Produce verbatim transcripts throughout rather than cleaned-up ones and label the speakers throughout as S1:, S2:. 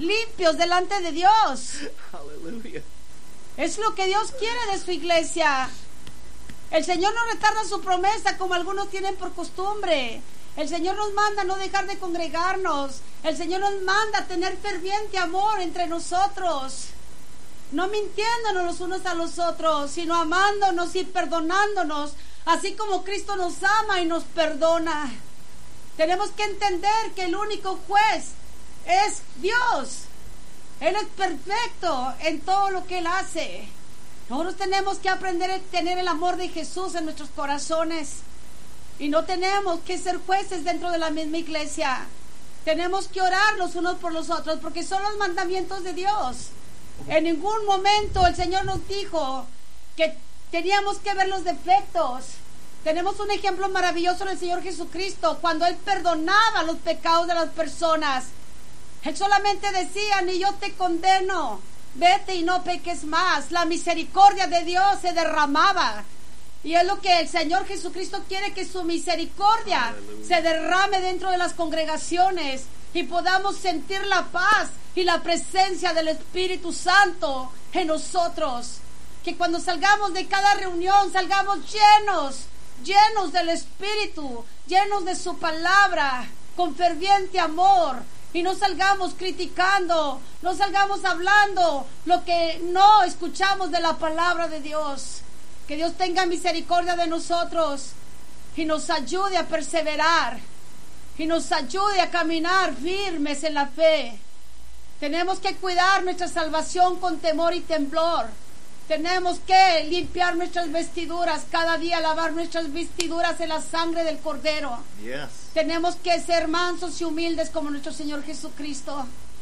S1: limpios delante de Dios.
S2: Hallelujah.
S1: Es lo que Dios quiere de su iglesia. El Señor no retarda su promesa como algunos tienen por costumbre. El Señor nos manda no dejar de congregarnos. El Señor nos manda tener ferviente amor entre nosotros. No mintiéndonos los unos a los otros, sino amándonos y perdonándonos, así como Cristo nos ama y nos perdona. Tenemos que entender que el único juez es Dios. Él es perfecto en todo lo que Él hace. Nosotros tenemos que aprender a tener el amor de Jesús en nuestros corazones. Y no tenemos que ser jueces dentro de la misma iglesia. Tenemos que orar los unos por los otros, porque son los mandamientos de Dios. En ningún momento el Señor nos dijo que teníamos que ver los defectos. Tenemos un ejemplo maravilloso del Señor Jesucristo, cuando Él perdonaba los pecados de las personas. Él solamente decía: ni yo te condeno, vete y no peques más. La misericordia de Dios se derramaba. Y es lo que el Señor Jesucristo quiere, que su misericordia
S2: Aleluya.
S1: se derrame dentro de las congregaciones y podamos sentir la paz y la presencia del Espíritu Santo en nosotros. Que cuando salgamos de cada reunión salgamos llenos, llenos del Espíritu, llenos de su palabra, con ferviente amor. Y no salgamos criticando, no salgamos hablando lo que no escuchamos de la palabra de Dios. Que Dios tenga misericordia de nosotros y nos ayude a perseverar y nos ayude a caminar firmes en la fe. Tenemos que cuidar nuestra salvación con temor y temblor. Tenemos que limpiar nuestras vestiduras cada día, lavar nuestras vestiduras en la sangre del Cordero.
S2: Yes.
S1: Tenemos que ser mansos y humildes como nuestro Señor Jesucristo.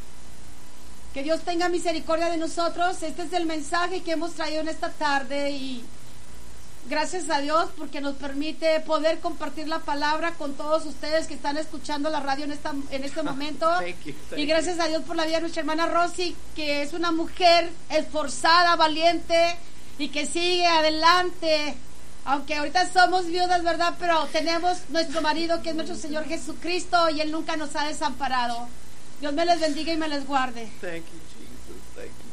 S1: Que Dios tenga misericordia de nosotros. Este es el mensaje que hemos traído en esta tarde, y gracias a Dios porque nos permite poder compartir la palabra con todos ustedes que están escuchando la radio en, esta, en este momento.
S2: Thank you, thank
S1: Y gracias a Dios por la vida de nuestra hermana Rosy, que es una mujer esforzada, valiente y que sigue adelante. Aunque ahorita somos viudas, ¿verdad? Pero tenemos nuestro marido, que es nuestro Señor Jesucristo, y Él nunca nos ha desamparado. Dios me les bendiga y me les guarde.
S2: Thank you, Jesus. Thank you.